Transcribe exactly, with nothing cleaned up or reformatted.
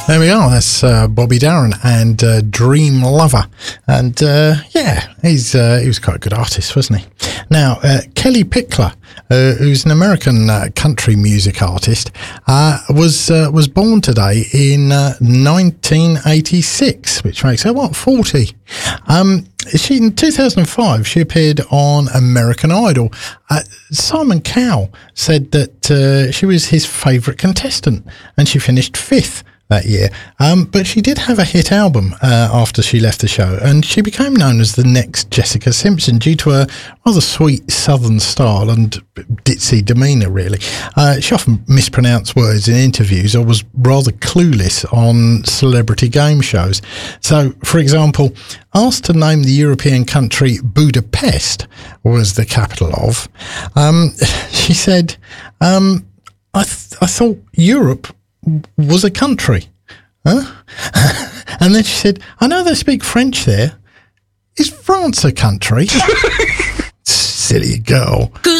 There we are. That's uh, Bobby Darin and uh, Dream Lover, and uh, yeah, he's uh, he was quite a good artist, wasn't he? Now, uh, Kelly Pickler, uh, who's an American uh, country music artist, uh, was uh, was born today in uh, nineteen eighty-six, which makes her what forty. Um, she in two thousand five she appeared on American Idol. Uh, Simon Cowell said that uh, she was his favourite contestant, and she finished fifth that year. Um, but she did have a hit album uh, after she left the show, and she became known as the next Jessica Simpson due to her rather sweet southern style and ditzy demeanour, really. Uh, she often mispronounced words in interviews or was rather clueless on celebrity game shows. So, for example, asked to name the European country Budapest was the capital of, um, she said, um, I, th- I thought Europe was a country. Huh? And then she said, I know they speak French there. Is France a country? Silly girl.